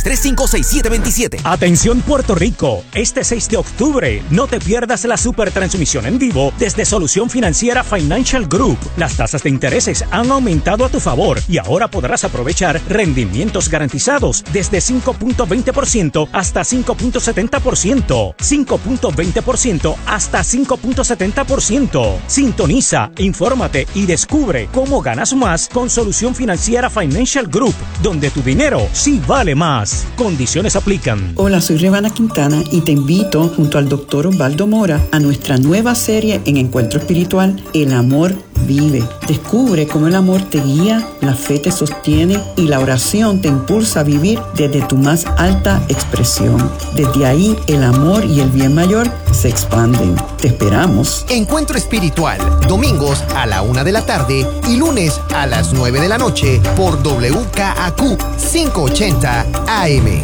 356727. Atención Puerto Rico, este 6 de octubre no te pierdas la super transmisión en vivo desde Solución Financiera Financial Group. Las tasas de intereses han aumentado a tu favor y ahora podrás aprovechar rendimientos garantizados desde 5.20% hasta 5.70%, 5.20% hasta 5.70%. Sintoniza, infórmate y descubre cómo ganas más con Solución Financiera Financial Group, donde tu dinero sí vale más. Condiciones aplican. Hola, soy Revana Quintana y te invito junto al Dr. Osvaldo Mora a nuestra nueva serie en Encuentro Espiritual, El Amor Vive. Descubre cómo el amor te guía, la fe te sostiene y la oración te impulsa a vivir desde tu más alta expresión. Desde ahí, el amor y el bien mayor se expanden. Te esperamos. Encuentro Espiritual, domingos a la 1 de la tarde y lunes a las 9 de la noche por WKAQ 580 AM.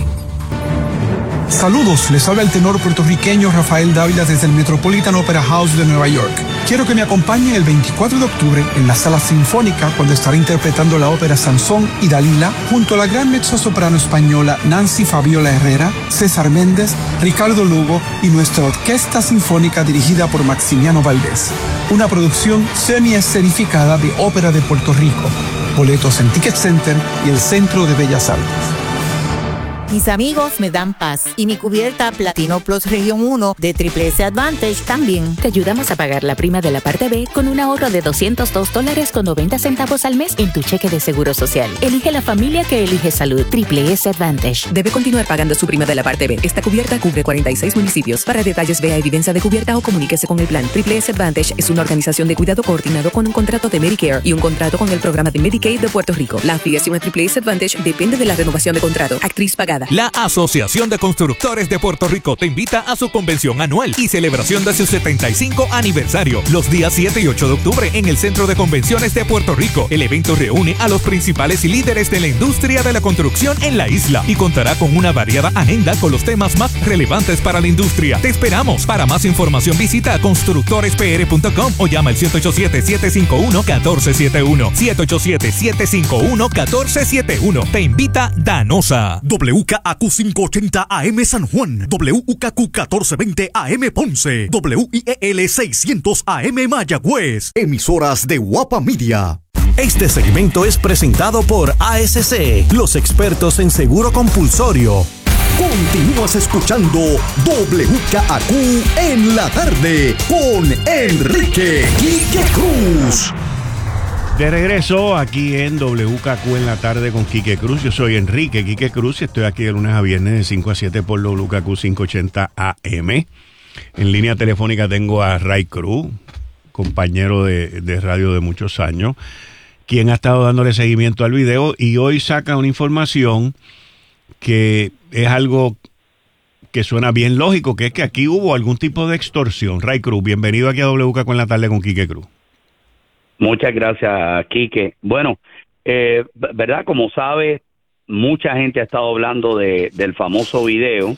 Saludos, les habla el tenor puertorriqueño Rafael Dávila desde el Metropolitan Opera House de Nueva York. Quiero que me acompañen el 24 de octubre en la Sala Sinfónica cuando estaré interpretando la ópera Sansón y Dalila junto a la gran mezzosoprano española Nancy Fabiola Herrera, César Méndez, Ricardo Lugo y nuestra Orquesta Sinfónica dirigida por Maximiano Valdés. Una producción semi-escenificada de Ópera de Puerto Rico. Boletos en Ticket Center y el Centro de Bellas Artes. Mis amigos me dan paz y mi cubierta Platino Plus Región 1 de Triple S Advantage también. Te ayudamos a pagar la prima de la parte B con un ahorro de $202.90 al mes en tu cheque de seguro social. Elige la familia que elige salud. Triple S Advantage. Debe continuar pagando su prima de la parte B. Esta cubierta cubre 46 municipios. Para detalles, vea evidencia de cubierta o comuníquese con el plan. Triple S Advantage es una organización de cuidado coordinado con un contrato de Medicare y un contrato con el programa de Medicaid de Puerto Rico. La afiliación a Triple S Advantage depende de la renovación de contrato. Actriz pagada. La Asociación de Constructores de Puerto Rico te invita a su convención anual y celebración de su 75 aniversario, los días 7 y 8 de octubre en el Centro de Convenciones de Puerto Rico. El evento reúne a los principales líderes de la industria de la construcción en la isla y contará con una variada agenda con los temas más relevantes para la industria. Te esperamos. Para más información visita constructorespr.com o llama al 787-751-1471. 787-751-1471. Te invita Danosa. WKAQ 580 AM San Juan, WKQ 1420 AM Ponce, WIEL 600 AM Mayagüez. Emisoras de Guapa Media. Este segmento es presentado por ASC, los expertos en seguro compulsorio. Continúas escuchando WKAQ en la tarde con Enrique Quique Cruz. De regreso aquí en WKQ en la tarde con Quique Cruz. Yo soy Enrique Quique Cruz y estoy aquí de lunes a viernes de 5 a 7 por WKQ 580 AM. En línea telefónica tengo a Ray Cruz, compañero de radio de muchos años, quien ha estado dándole seguimiento al video y hoy saca una información que es algo que suena bien lógico, que es que aquí hubo algún tipo de extorsión. Ray Cruz, bienvenido aquí a WKQ en la tarde con Quique Cruz. Muchas gracias, Quique. Bueno, verdad, como sabes, mucha gente ha estado hablando del famoso video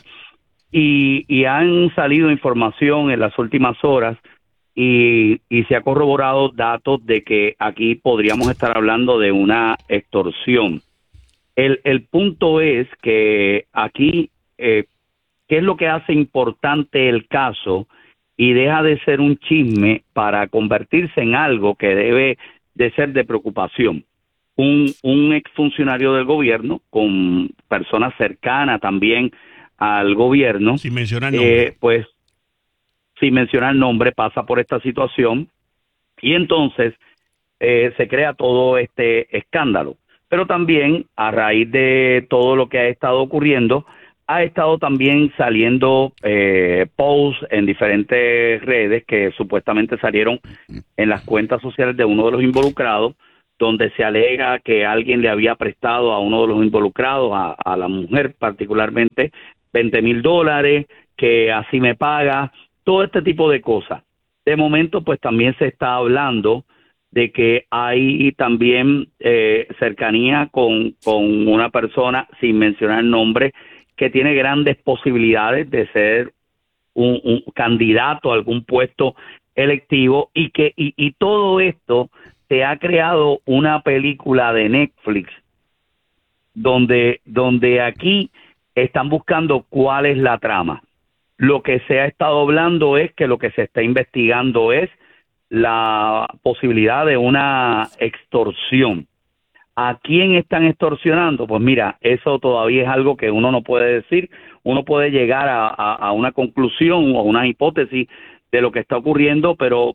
y han salido información en las últimas horas y se ha corroborado datos de que aquí podríamos estar hablando de una extorsión. El punto es que aquí, ¿qué es lo que hace importante el caso? Y deja de ser un chisme para convertirse en algo que debe de ser de preocupación. Un exfuncionario del gobierno, con personas cercanas también al gobierno, sin mencionar nombre, pues sin mencionar nombre, pasa por esta situación y entonces se crea todo este escándalo. Pero también, a raíz de todo lo que ha estado ocurriendo, ha estado también saliendo posts en diferentes redes que supuestamente salieron en las cuentas sociales de uno de los involucrados, donde se alega que alguien le había prestado a uno de los involucrados, a la mujer particularmente, $20,000, que así me paga, todo este tipo de cosas. De momento, pues también se está hablando de que hay también cercanía con una persona, sin mencionar nombre, que tiene grandes posibilidades de ser un candidato a algún puesto electivo y que y todo esto se ha creado una película de Netflix donde aquí están buscando cuál es la trama. Lo que se ha estado hablando es que lo que se está investigando es la posibilidad de una extorsión. ¿A quién están extorsionando? Pues mira, eso todavía es algo que uno no puede decir. Uno puede llegar a una conclusión o una hipótesis de lo que está ocurriendo, pero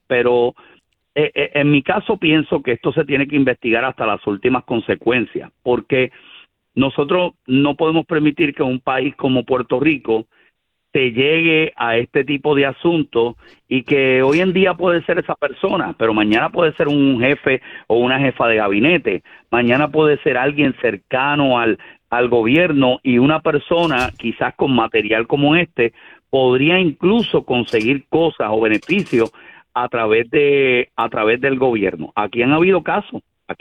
en mi caso pienso que esto se tiene que investigar hasta las últimas consecuencias, porque nosotros no podemos permitir que un país como Puerto Rico se llegue a este tipo de asuntos y que hoy en día puede ser esa persona, pero mañana puede ser un jefe o una jefa de gabinete, mañana puede ser alguien cercano al gobierno, y una persona quizás con material como este podría incluso conseguir cosas o beneficios a través del gobierno. Aquí han habido casos,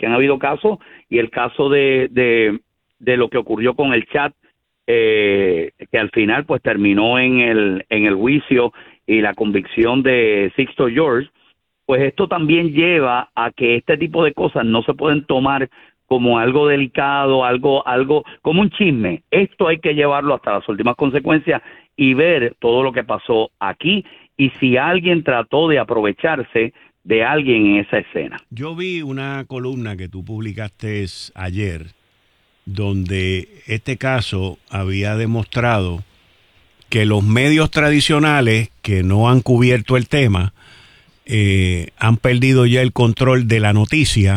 y el caso de lo que ocurrió con el chat, que al final pues terminó en el juicio y la convicción de Sixto George, pues esto también lleva a que este tipo de cosas no se pueden tomar como algo delicado, algo como un chisme. Esto hay que llevarlo hasta las últimas consecuencias y ver todo lo que pasó aquí y si alguien trató de aprovecharse de alguien en esa escena. Yo vi una columna que tú publicaste ayer, donde este caso había demostrado que los medios tradicionales que no han cubierto el tema han perdido ya el control de la noticia,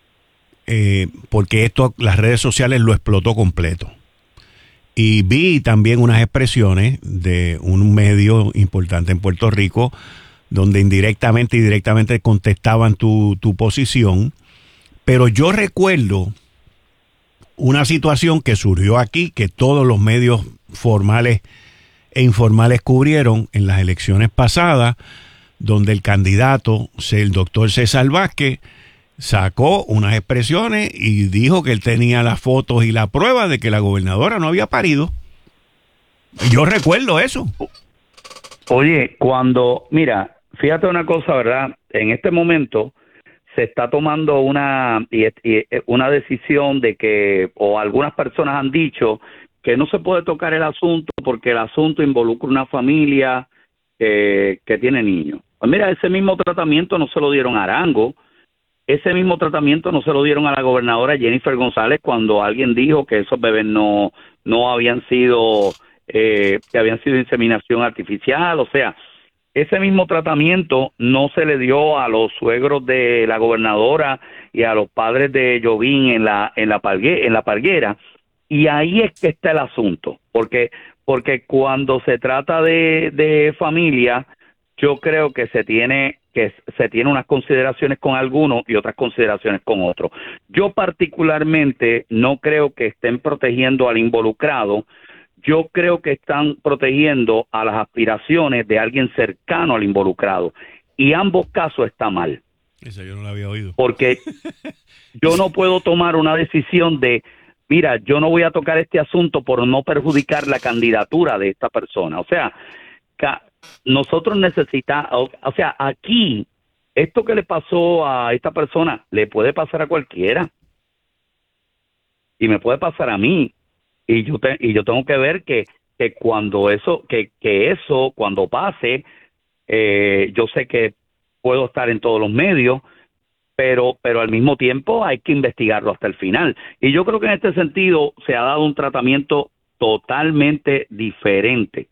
porque las redes sociales lo explotó completo. Y vi también unas expresiones de un medio importante en Puerto Rico, donde indirectamente y directamente contestaban tu posición, pero yo recuerdo una situación que surgió aquí, que todos los medios formales e informales cubrieron en las elecciones pasadas, donde el candidato, el doctor César Vázquez, sacó unas expresiones y dijo que él tenía las fotos y la prueba de que la gobernadora no había parido. Yo recuerdo eso. Oye, mira, fíjate una cosa, ¿verdad? En este momento se está tomando una decisión de que, o algunas personas han dicho que no se puede tocar el asunto porque el asunto involucra una familia que tiene niños. Pues mira, ese mismo tratamiento no se lo dieron a Arango, ese mismo tratamiento no se lo dieron a la gobernadora Jennifer González cuando alguien dijo que esos bebés no habían sido, que habían sido inseminación artificial. O sea, ese mismo tratamiento no se le dio a los suegros de la gobernadora y a los padres de Jovín en la Parguera, y ahí es que está el asunto, porque cuando se trata de familia, yo creo que se tiene unas consideraciones con algunos y otras consideraciones con otros. Yo particularmente no creo que estén protegiendo al involucrado. Yo creo que están protegiendo a las aspiraciones de alguien cercano al involucrado. Y ambos casos están mal. Eso yo no lo había oído. Porque yo no puedo tomar una decisión de, mira, yo no voy a tocar este asunto por no perjudicar la candidatura de esta persona. O sea, nosotros necesitamos, o sea, aquí, esto que le pasó a esta persona, le puede pasar a cualquiera. Y me puede pasar a mí. Y yo tengo que ver que cuando eso cuando pase, yo sé que puedo estar en todos los medios, pero al mismo tiempo hay que investigarlo hasta el final. Y yo creo que en este sentido se ha dado un tratamiento totalmente diferente.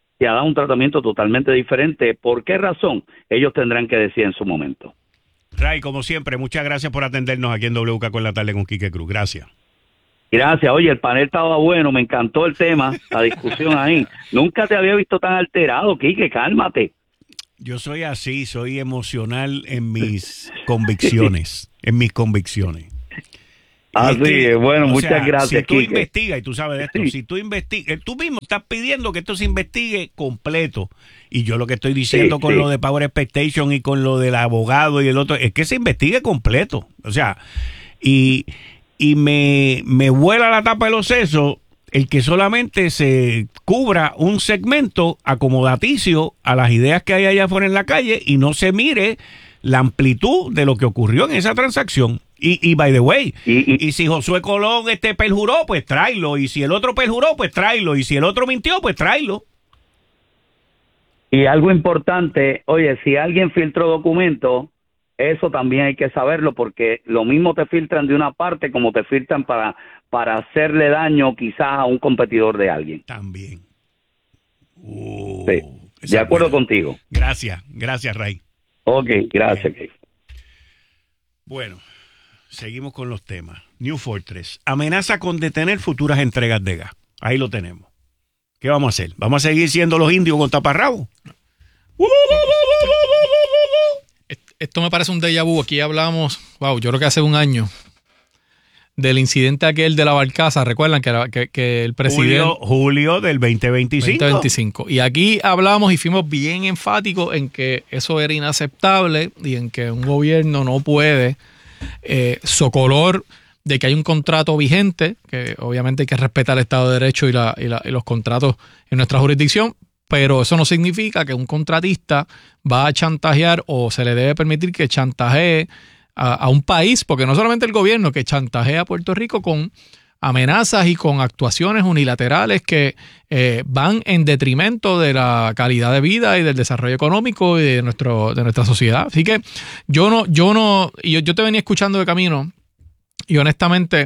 ¿Por qué razón? Ellos tendrán que decir en su momento. Ray, como siempre, muchas gracias por atendernos aquí en WKQ en la tarde con Quique Cruz. Gracias. Gracias. Oye, el panel estaba bueno, me encantó el tema, la discusión ahí. Nunca te había visto tan alterado, Quique, cálmate. Yo soy así, soy emocional en mis convicciones, Así es, bueno, muchas gracias, si tú Quique. investigas, y tú sabes de esto, Sí. si tú investigas, tú mismo estás pidiendo que esto se investigue completo, y yo lo que estoy diciendo con lo de Power Expectation y con lo del abogado y el otro, es que se investigue completo, o sea, y me vuela la tapa de los sesos el que solamente se cubra un segmento acomodaticio a las ideas que hay allá afuera en la calle y no se mire la amplitud de lo que ocurrió en esa transacción. Y by the way, y si Josué Colón perjuró, pues tráelo. Y si el otro perjuró, pues tráelo. Y si el otro mintió, pues tráelo. Y algo importante, oye, si alguien filtró documentos, eso también hay que saberlo, porque lo mismo te filtran de una parte como te filtran para hacerle daño quizás a un competidor de alguien. También. Sí, de acuerdo contigo. Gracias, Ray. Ok, gracias. Bueno, seguimos con los temas. New Fortress amenaza con detener futuras entregas de gas. Ahí lo tenemos. ¿Qué vamos a hacer? ¿Vamos a seguir siendo los indios con taparrabos? Esto me parece un déjà vu. Aquí hablamos, yo creo que hace un año, del incidente aquel de la barcaza. ¿Recuerdan que el presidente... Julio del 2025. Y aquí hablamos y fuimos bien enfáticos en que eso era inaceptable y en que un gobierno no puede socolor de que hay un contrato vigente, que obviamente hay que respetar el Estado de Derecho y los contratos en nuestra jurisdicción, pero eso no significa que un contratista va a chantajear o se le debe permitir que chantajee a un país, porque no solamente el gobierno, que chantajea a Puerto Rico con amenazas y con actuaciones unilaterales que van en detrimento de la calidad de vida y del desarrollo económico y de nuestra sociedad. Así que yo te venía escuchando de camino y honestamente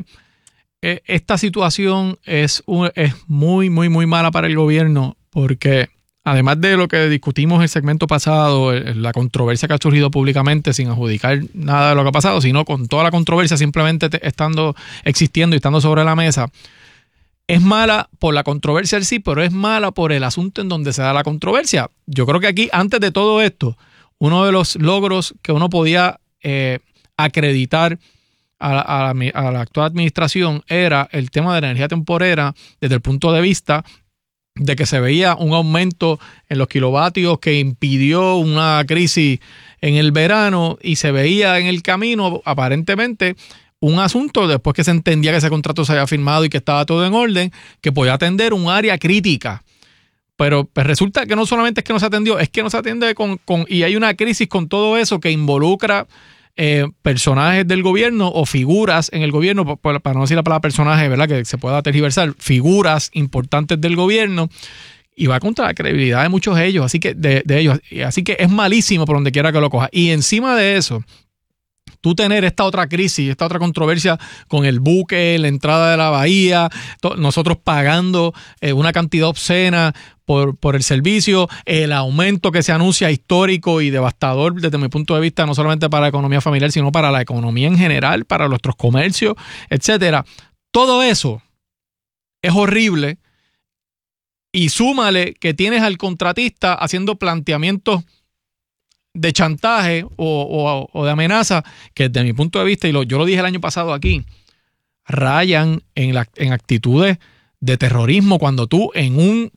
esta situación es muy, muy, muy mala para el gobierno, porque además de lo que discutimos en el segmento pasado, la controversia que ha surgido públicamente sin adjudicar nada de lo que ha pasado, sino con toda la controversia simplemente existiendo y estando sobre la mesa, es mala por la controversia en sí, pero es mala por el asunto en donde se da la controversia. Yo creo que aquí, antes de todo esto, uno de los logros que uno podía acreditar a la actual administración era el tema de la energía temporera desde el punto de vista de que se veía un aumento en los kilovatios que impidió una crisis en el verano y se veía en el camino aparentemente un asunto, después que se entendía que ese contrato se había firmado y que estaba todo en orden, que podía atender un área crítica. Pero pues resulta que no solamente es que no se atendió, es que no se atiende y hay una crisis con todo eso que involucra personajes del gobierno o figuras en el gobierno, para no decir la palabra personaje, ¿verdad?, que se pueda tergiversar, figuras importantes del gobierno, y va contra la credibilidad de muchos de ellos, así que así que es malísimo por donde quiera que lo coja. Y encima de eso, tú tener esta otra crisis, esta otra controversia con el buque, la entrada de la bahía, nosotros pagando una cantidad obscena por el servicio, el aumento que se anuncia histórico y devastador desde mi punto de vista, no solamente para la economía familiar, sino para la economía en general, para nuestros comercios, etcétera. Todo eso es horrible, y súmale que tienes al contratista haciendo planteamientos de chantaje o de amenaza que desde mi punto de vista, y yo lo dije el año pasado aquí, rayan en actitudes de terrorismo cuando tú en un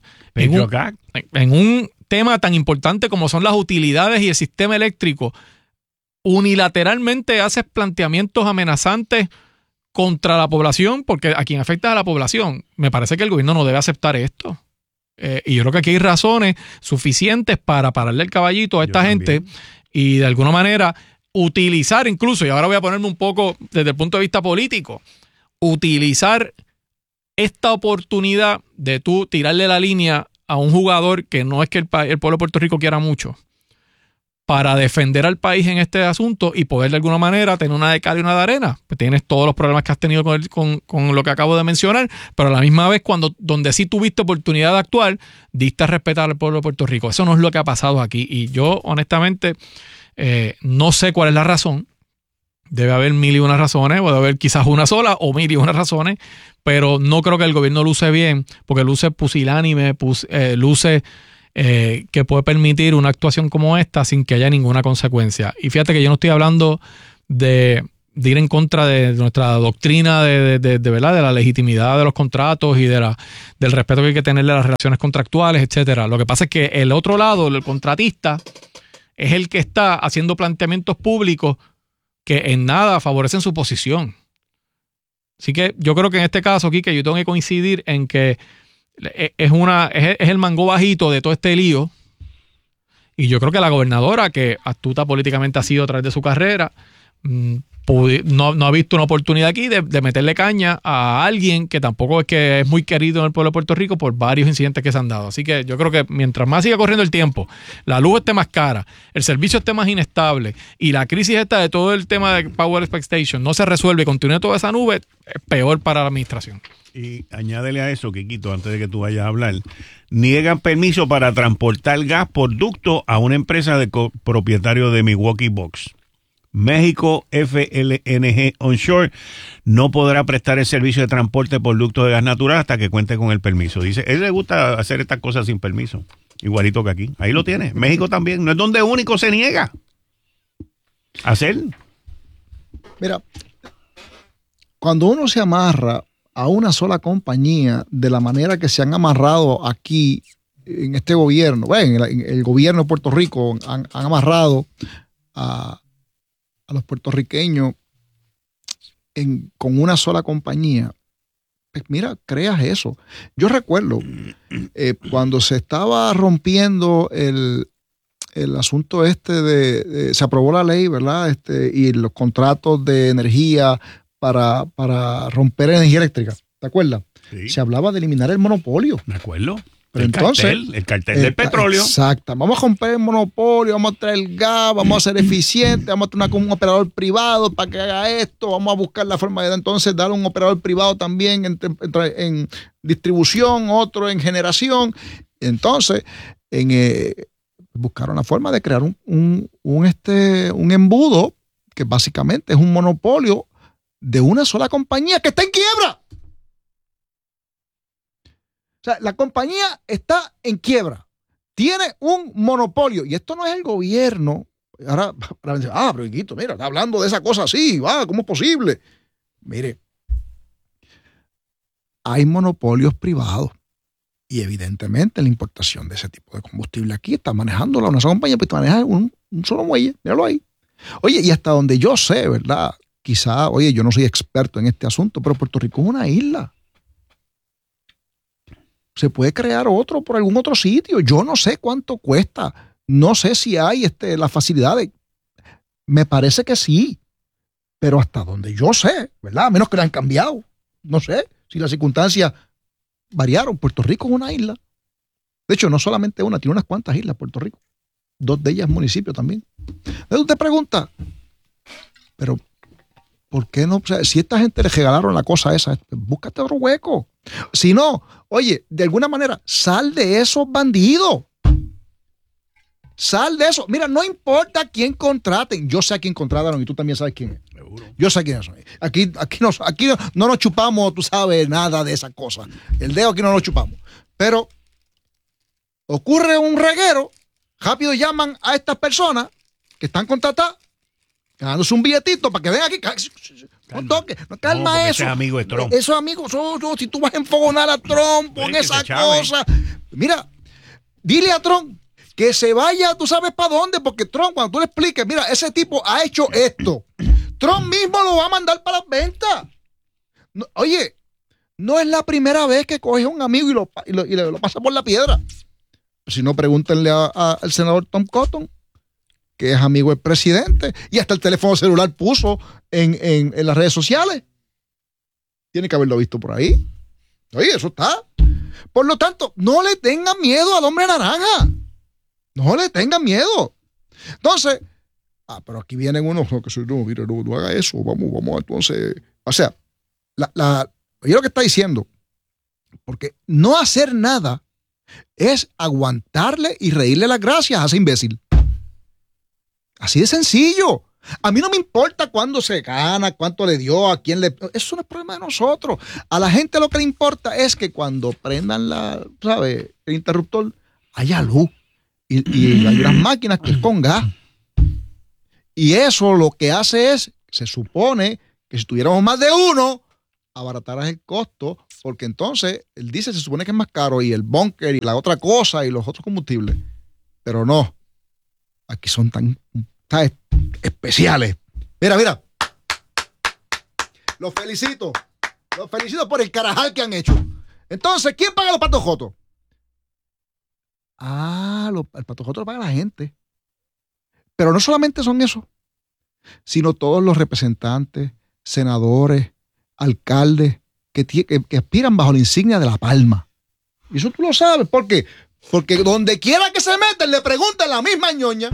tema tan importante como son las utilidades y el sistema eléctrico unilateralmente haces planteamientos amenazantes contra la población, porque a quien afecta a la población. Me parece que el gobierno no debe aceptar esto. Y yo creo que aquí hay razones suficientes para pararle el caballito a esta gente y de alguna manera utilizar incluso, y ahora voy a ponerme un poco desde el punto de vista político, utilizar esta oportunidad de tú tirarle la línea a un jugador que no es que el pueblo de Puerto Rico quiera mucho, para defender al país en este asunto y poder de alguna manera tener una de cal y una de arena. Pues tienes todos los problemas que has tenido con lo que acabo de mencionar, pero a la misma vez donde sí tuviste oportunidad de actuar, diste a respetar al pueblo de Puerto Rico. Eso no es lo que ha pasado aquí. Y yo honestamente no sé cuál es la razón. Debe haber mil y una razones, puede haber quizás una sola o mil y una razones, pero no creo que el gobierno luce bien, porque luce pusilánime, luce que puede permitir una actuación como esta sin que haya ninguna consecuencia. Y fíjate que yo no estoy hablando de ir en contra de nuestra doctrina de ¿verdad?, de la legitimidad de los contratos y del respeto que hay que tenerle a las relaciones contractuales, etcétera. Lo que pasa es que el otro lado, el contratista, es el que está haciendo planteamientos públicos que en nada favorecen su posición. Así que yo creo que en este caso aquí, que yo tengo que coincidir en que es el mango bajito de todo este lío, y yo creo que la gobernadora, que astuta políticamente ha sido a través de su carrera, no ha visto una oportunidad aquí de meterle caña a alguien que tampoco es que es muy querido en el pueblo de Puerto Rico por varios incidentes que se han dado. Así que yo creo que mientras más siga corriendo el tiempo, la luz esté más cara, el servicio esté más inestable y la crisis esta de todo el tema de Power Expectation no se resuelve y continúe toda esa nube, es peor para la administración. Y añádele a eso, Quiquito, antes de que tú vayas a hablar, niegan permiso para transportar gas por ducto a una empresa de propietario de Milwaukee Bucks. México FLNG Onshore no podrá prestar el servicio de transporte por ducto de gas natural hasta que cuente con el permiso. Dice, él le gusta hacer estas cosas sin permiso, igualito que aquí. Ahí lo tiene. México también, no es donde único se niega a hacer. Mira, cuando uno se amarra a una sola compañía de la manera que se han amarrado aquí en este gobierno, bueno, en el gobierno de Puerto Rico han amarrado a los puertorriqueños con una sola compañía, pues mira, creas eso. Yo recuerdo cuando se estaba rompiendo el asunto se aprobó la ley, ¿verdad? Y los contratos de energía para romper energía eléctrica, ¿te acuerdas? Sí. Se hablaba de eliminar el monopolio. ¿De acuerdo? Pero el cartel del petróleo. Exacto. Vamos a romper el monopolio, vamos a traer el gas, vamos a ser eficientes, vamos a tener un operador privado para que haga esto, vamos a buscar la forma de entonces darle un operador privado también en distribución, otro en generación. Entonces, buscaron la forma de crear un embudo que básicamente es un monopolio de una sola compañía que está en quiebra. O sea, la compañía está en quiebra. Tiene un monopolio. Y esto no es el gobierno. Ahora, pero Quiquito, mira, está hablando de esa cosa así. ¿Cómo es posible? Mire, hay monopolios privados. Y evidentemente la importación de ese tipo de combustible aquí está manejándola una sola compañía, pues maneja un solo muelle. Míralo ahí. Oye, y hasta donde yo sé, ¿verdad? Quizá, yo no soy experto en este asunto, pero Puerto Rico es una isla. Se puede crear otro por algún otro sitio. Yo no sé cuánto cuesta. No sé si hay las facilidades. Me parece que sí. Pero hasta donde yo sé, ¿verdad? A menos que la han cambiado. No sé si las circunstancias variaron. Puerto Rico es una isla. De hecho, no solamente una, tiene unas cuantas islas Puerto Rico. 2 de ellas municipios también. Entonces usted pregunta, pero ¿por qué no? O sea, si a esta gente le regalaron la cosa esa, búscate otro hueco. Si no, oye, de alguna manera, sal de esos bandidos. Sal de eso. Mira, no importa quién contraten. Yo sé a quién contrataron y tú también sabes quién es. Seguro. Yo sé quién es. Aquí no nos chupamos, tú sabes, nada de esas cosas. El dedo aquí no lo chupamos. Pero ocurre un reguero, rápido llaman a estas personas que están contratadas, ganándose un billetito para que vengan aquí. No toque, no calma eso. Ese es amigo de Trump. Esos amigos, si tú vas a enfogonar a Trump con esa cosa. Mira, dile a Trump que se vaya, tú sabes para dónde, porque Trump, cuando tú le expliques, mira, ese tipo ha hecho esto, Trump mismo lo va a mandar para las ventas. No, oye, no es la primera vez que coge a un amigo y lo pasa por la piedra. Si no, pregúntenle al senador Tom Cotton, que es amigo del presidente, y hasta el teléfono celular puso en las redes sociales. Tiene que haberlo visto por ahí. Oye, eso está. Por lo tanto, no le tengan miedo al hombre naranja. No le tengan miedo. Entonces, pero aquí vienen unos que no, mire, no haga eso, vamos, entonces. O sea, oye lo que está diciendo, porque no hacer nada es aguantarle y reírle las gracias a ese imbécil. Así de sencillo. A mí no me importa cuándo se gana, cuánto le dio, a quién le... Eso no es problema de nosotros. A la gente lo que le importa es que cuando prendan el interruptor, haya luz. Y hay unas máquinas que es con gas. Y eso lo que hace es, se supone que si tuviéramos más de uno, abarataras el costo, porque entonces el diésel se supone que es más caro y el bunker y la otra cosa y los otros combustibles. Pero no. Aquí son tan especiales. Mira. Los felicito por el carajal que han hecho. Entonces, ¿quién paga los patos jotos? El pato joto lo paga la gente. Pero no solamente son eso. sino todos los representantes, senadores, alcaldes que aspiran bajo la insignia de la palma. Y eso tú lo sabes. ¿Por qué? Porque donde quiera que se meten le preguntan la misma ñoña.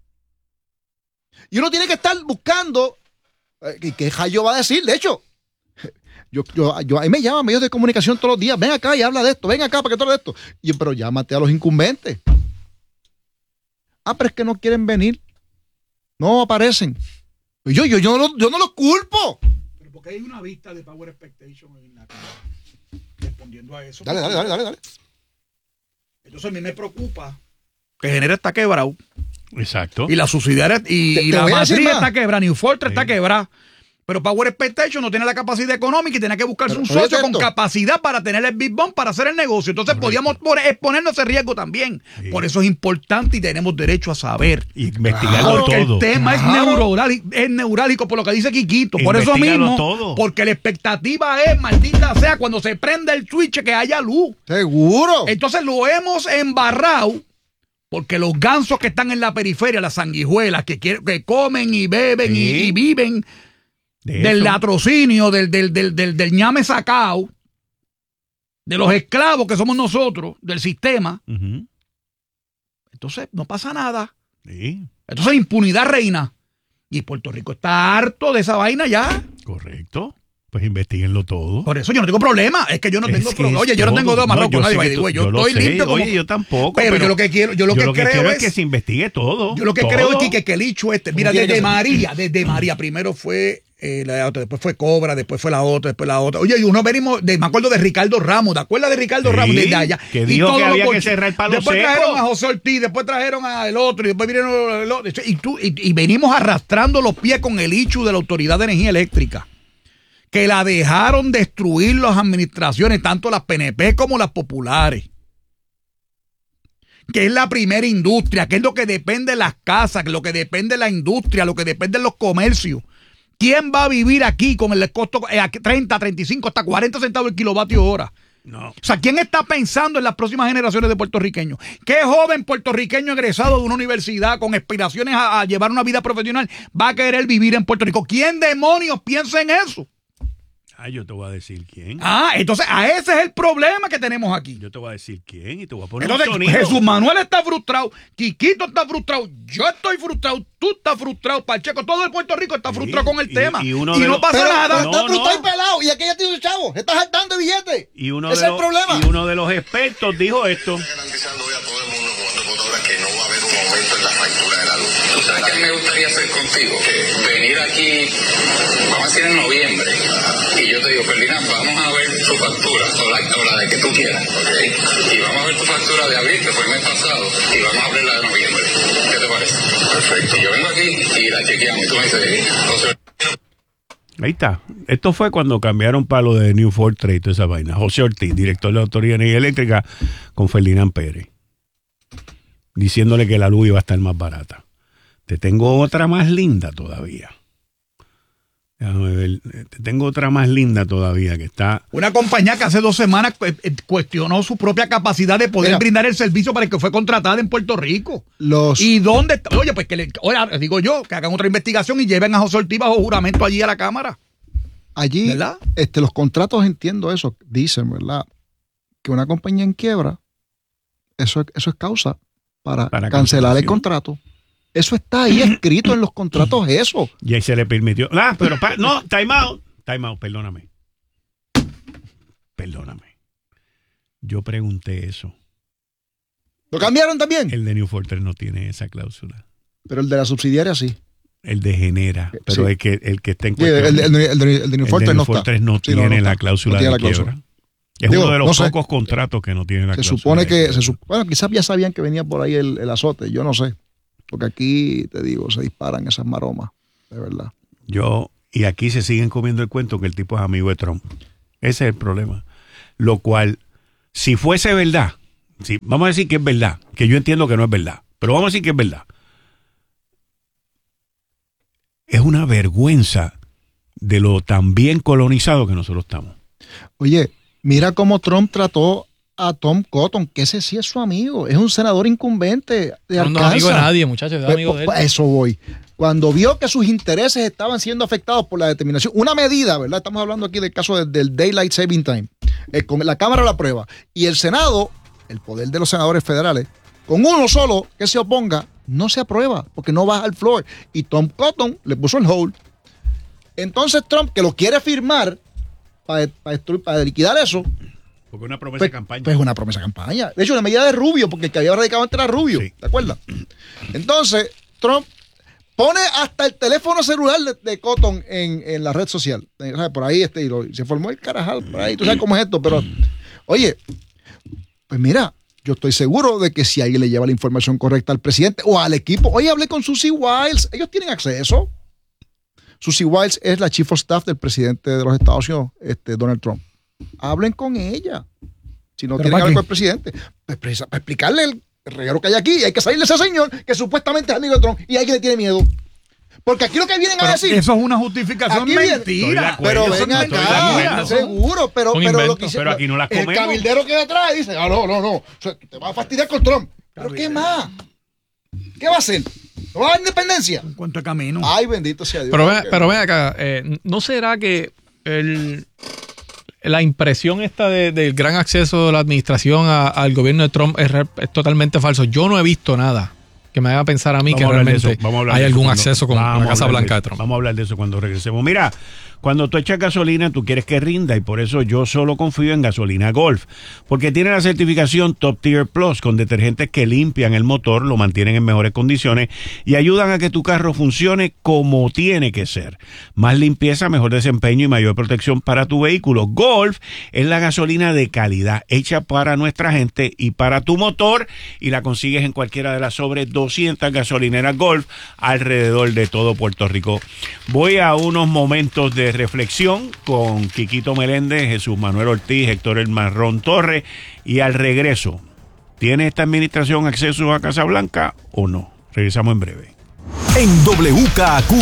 Y uno tiene que estar buscando qué Jayo va a decir. De hecho, ahí me llaman medios de comunicación todos los días. Ven acá y habla de esto. Ven acá para que tú hables de esto. Pero llámate a los incumbentes. Pero es que no quieren venir. No aparecen. Yo no los culpo. Pero porque hay una vista de Power Expectation en la Cámara. Respondiendo a eso. Dale. Entonces a mí me preocupa que genere está quebrado. Exacto. Y la subsidiaria y la matriz está quebrada, New Fortress está quebrada. Pero Power Expectation no tiene la capacidad económica y tiene que buscarse un socio con capacidad para tener el Big Bang para hacer el negocio. Entonces podíamos exponernos a ese riesgo también. Sí. Por eso es importante y tenemos derecho a saber. Investigarlo porque todo. El tema es neurálico por lo que dice Quiquito. Por eso mismo, todo. Porque la expectativa es, maldita sea, cuando se prende el switch que haya luz. Seguro. Entonces lo hemos embarrado. Porque los gansos que están en la periferia, las sanguijuelas, que comen y beben y viven del latrocinio, del ñame sacao, de los esclavos que somos nosotros, del sistema. Entonces no pasa nada. Sí. Entonces impunidad reina. Y Puerto Rico está harto de esa vaina ya. Correcto. Pues investiguenlo todo. Por eso yo no tengo problema. Es que yo no tengo problema. Oye, yo no tengo dedo amarrado con nadie. Yo estoy limpio. Oye, yo tampoco. Pero yo lo que quiero, yo lo que creo es que se investigue todo. Yo lo que creo es que el hecho mira, desde María, primero fue la otra, después fue Cobra, después fue la otra, después la otra. Oye, me acuerdo de Ricardo Ramos. ¿Te acuerdas de Ricardo Ramos? Desde allá. Que dijo que había que cerrar el palo después seco. Trajeron a José Ortiz, después trajeron al otro, y después vinieron el otro. Y venimos arrastrando los pies con el hecho de la Autoridad de Energía Eléctrica, que la dejaron destruir las administraciones, tanto las PNP como las populares, que es la primera industria, que es lo que depende de las casas, lo que depende de la industria, lo que depende de los comercios. ¿Quién va a vivir aquí con el costo 30, 35, hasta 40 centavos el kilovatio hora? No. O sea, ¿quién está pensando en las próximas generaciones de puertorriqueños? ¿Qué joven puertorriqueño egresado de una universidad con aspiraciones a llevar una vida profesional va a querer vivir en Puerto Rico? ¿Quién demonios piensa en eso? Yo te voy a decir quién. Entonces ese es el problema que tenemos aquí. Yo te voy a decir quién y te voy a poner entonces, un sonido. Jesús Manuel está frustrado, Quiquito está frustrado, yo estoy frustrado, tú estás frustrado, Pacheco, todo el Puerto Rico está frustrado con el tema. Y no pasa nada. Pero está frustrado y pelado, y aquella tiene un chavo, está saltando de billetes. Ese es el problema. Y uno de los expertos dijo esto. Garantizando hoy a todo el mundo jugando computadora que no va a haber un aumento en la factura de la luz. ¿Tú sabes qué me gustaría hacer contigo? Que venir aquí, vamos a decir en noviembre, y yo te digo, Ferdinand, vamos a ver tu factura, o la de que tú quieras, ¿ok? Y vamos a ver tu factura de abril, que fue el mes pasado, y vamos a ver la de noviembre. ¿Qué te parece? Perfecto. Yo vengo aquí y la chequeamos, y tú me dices, José. Ahí está. Esto fue cuando cambiaron palo de New Fortress y toda esa vaina. José Ortiz, director de la Autoridad de Energía Eléctrica, con Ferdinand Pérez, diciéndole que la luz iba a estar más barata. Te tengo otra más linda todavía. Déjame ver. Te tengo otra más linda todavía que está. Una compañía que hace 2 semanas cuestionó su propia capacidad de poder brindar el servicio para el que fue contratada en Puerto Rico. ¿Y dónde está? Oye, pues digo yo, que hagan otra investigación y lleven a José Ortiz bajo juramento allí a la Cámara. Allí, ¿verdad? Los contratos, entiendo eso, dicen, ¿verdad? Que una compañía en quiebra, eso es causa para cancelar el contrato. Eso está ahí escrito en los contratos, eso. Y ahí se le permitió. Pero no, time out, perdóname. Yo pregunté eso. ¿Lo cambiaron también? El de New Fortress no tiene esa cláusula. Pero el de la subsidiaria sí. El de Genera, pero sí. el que está en cuestión. El de New Fortress no está. No tiene la cláusula de quiebra. Es uno de los pocos contratos que no tiene la cláusula. Se supone que quizás ya sabían que venía por ahí el azote, yo no sé. Porque aquí, te digo, se disparan esas maromas, de verdad. Y aquí se siguen comiendo el cuento que el tipo es amigo de Trump. Ese es el problema. Lo cual, si fuese verdad, vamos a decir que es verdad, que yo entiendo que no es verdad, pero vamos a decir que es verdad. Es una vergüenza de lo tan bien colonizado que nosotros estamos. Oye, mira cómo Trump trató a Tom Cotton, que ese sí es su amigo, es un senador incumbente de Arkansas. No es amigo de nadie, muchachos, es amigo de él. Eso voy. cuando vio que sus intereses estaban siendo afectados por la determinación, una medida, ¿verdad? Estamos hablando aquí del caso del Daylight Saving Time, con la Cámara la aprueba, y el Senado, el poder de los senadores federales, con uno solo que se oponga, no se aprueba, porque no baja al floor. Y Tom Cotton le puso el hold. Entonces Trump, que lo quiere firmar para liquidar eso. Porque una promesa de campaña. Pues una promesa de campaña. De hecho, una medida de Rubio, porque el que había radicado antes era Rubio. Sí. ¿Te acuerdas? Entonces, Trump pone hasta el teléfono celular de Cotton en la red social. Por ahí y se formó el carajal. Por ahí, tú sabes cómo es esto. Pero, oye, pues mira, yo estoy seguro de que si alguien le lleva la información correcta al presidente o al equipo. Oye, hablé con Susie Wiles. Ellos tienen acceso. Susie Wiles es la Chief of Staff del presidente de los Estados Unidos, Donald Trump. Hablen con ella. Si no tienen que hablar con el presidente, pues para explicarle el reguero que hay aquí. Y hay que salirle a ese señor que supuestamente es amigo de Trump y hay que le tiene miedo. Porque aquí lo que vienen a decir. Eso es una justificación mentira. Pero ven acá, seguro. Pero aquí no las comemos. El cabildero que atrás dice: no. Te va a fastidiar con Trump. ¿Pero qué más? ¿Qué va a hacer? ¿No va a haber independencia? Un cuento de camino. Ay, bendito sea Dios. Pero ven acá, ¿no será que la impresión esta del gran acceso de la administración al gobierno de Trump es totalmente falso? Yo no he visto nada que me haga pensar a mí que realmente hay algún acceso con la Casa Blanca de Trump. Vamos a hablar de eso cuando regresemos. Mira, cuando tú echas gasolina, tú quieres que rinda, y por eso yo solo confío en Gasolina Golf, porque tiene la certificación Top Tier Plus con detergentes que limpian el motor, lo mantienen en mejores condiciones y ayudan a que tu carro funcione como tiene que ser. Más limpieza, mejor desempeño y mayor protección para tu vehículo. Golf es la gasolina de calidad hecha para nuestra gente y para tu motor, y la consigues en cualquiera de las sobre 200 gasolineras Golf alrededor de todo Puerto Rico. Voy a unos momentos de reflexión con Quiquito Meléndez, Jesús Manuel Ortiz, Héctor El Marrón Torres, y al regreso, ¿tiene esta administración acceso a Casa Blanca o no? Regresamos en breve. En WKQ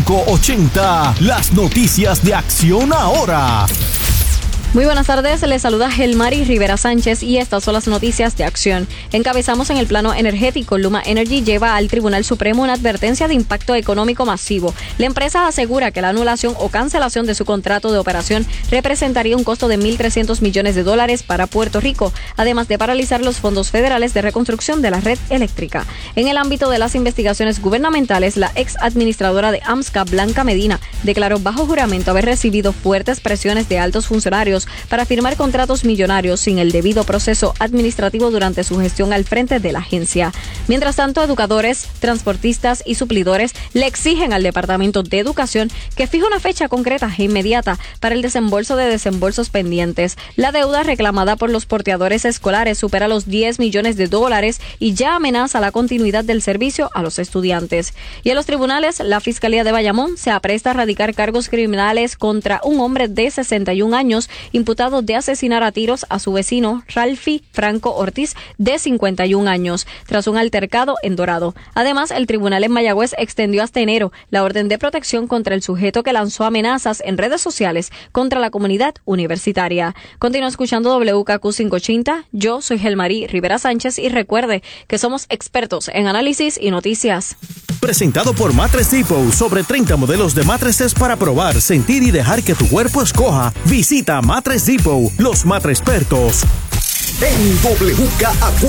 580, las noticias de Acción Ahora. Muy buenas tardes, les saluda Gelmari Rivera Sánchez y estas son las noticias de Acción. Encabezamos en el plano energético. Luma Energy lleva al Tribunal Supremo una advertencia de impacto económico masivo. La empresa asegura que la anulación o cancelación de su contrato de operación representaría un costo de $1,300 millones para Puerto Rico, además de paralizar los fondos federales de reconstrucción de la red eléctrica. En el ámbito de las investigaciones gubernamentales, la ex administradora de AMSCA, Blanca Medina, declaró bajo juramento haber recibido fuertes presiones de altos funcionarios para firmar contratos millonarios sin el debido proceso administrativo durante su gestión al frente de la agencia. Mientras tanto, educadores, transportistas y suplidores le exigen al Departamento de Educación que fije una fecha concreta e inmediata para el desembolso de desembolsos pendientes. La deuda reclamada por los porteadores escolares supera los $10 millones y ya amenaza la continuidad del servicio a los estudiantes. Y en los tribunales, la Fiscalía de Bayamón se apresta a radicar cargos criminales contra un hombre de 61 años imputado de asesinar a tiros a su vecino Ralfi Franco Ortiz, de 51 años, tras un altercado en Dorado. Además, el tribunal en Mayagüez extendió hasta enero la orden de protección contra el sujeto que lanzó amenazas en redes sociales contra la comunidad universitaria. Continúa escuchando WKQ 580. Yo soy Gelmari Rivera Sánchez y recuerde que somos expertos en análisis y noticias. Presentado por Mattress Depot, sobre 30 modelos de mattresses para probar, sentir y dejar que tu cuerpo escoja. Visita Mattress Depot, los matrespertos. En WKQ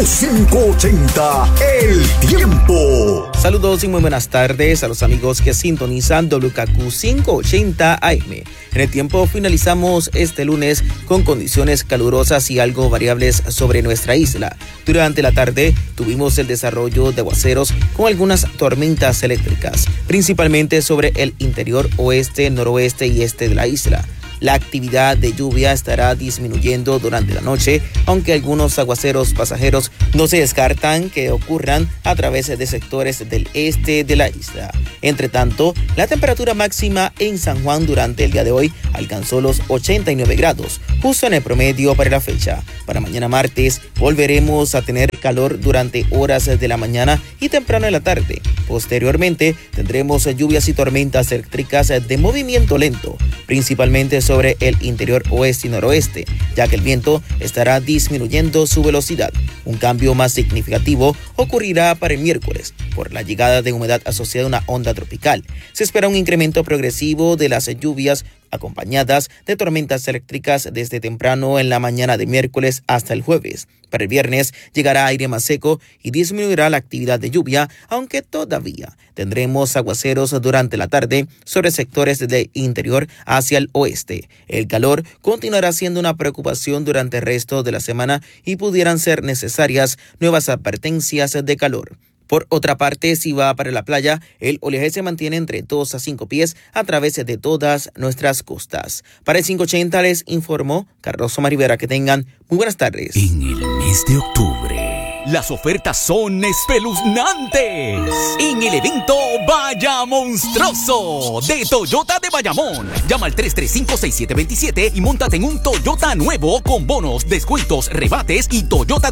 580, el tiempo. Saludos y muy buenas tardes a los amigos que sintonizan WKQ 580 AM. En el tiempo finalizamos este lunes con condiciones calurosas y algo variables sobre nuestra isla. Durante la tarde tuvimos el desarrollo de aguaceros con algunas tormentas eléctricas, principalmente sobre el interior oeste, noroeste y este de la isla. La actividad de lluvia estará disminuyendo durante la noche, aunque algunos aguaceros pasajeros no se descartan que ocurran a través de sectores del este de la isla. Entre tanto, la temperatura máxima en San Juan durante el día de hoy alcanzó los 89 grados, justo en el promedio para la fecha. Para mañana martes volveremos a tener calor durante horas de la mañana y temprano en la tarde. Posteriormente tendremos lluvias y tormentas eléctricas de movimiento lento, principalmente sobre el interior oeste y noroeste, ya que el viento estará disminuyendo su velocidad. Un cambio más significativo ocurrirá para el miércoles, por la llegada de humedad asociada a una onda tropical. Se espera un incremento progresivo de las lluvias acompañadas de tormentas eléctricas desde temprano en la mañana de miércoles hasta el jueves. Para el viernes llegará aire más seco y disminuirá la actividad de lluvia, aunque todavía tendremos aguaceros durante la tarde sobre sectores del interior hacia el oeste. El calor continuará siendo una preocupación durante el resto de la semana y pudieran ser necesarias nuevas advertencias de calor. Por otra parte, si va para la playa, el oleaje se mantiene entre 2 a 5 pies a través de todas nuestras costas. Para el 580 les informó Carlos Omar Rivera. Que tengan muy buenas tardes. En el mes de octubre, las ofertas son espeluznantes. En el evento Vaya Monstruoso de Toyota de Bayamón. Llama al 335-6727 y móntate en un Toyota nuevo con bonos, descuentos, rebates y Toyota